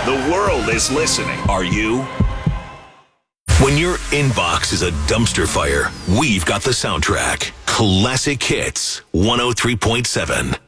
The world is listening. Are you? When your inbox is a dumpster fire, we've got the soundtrack. Classic Hits 103.7.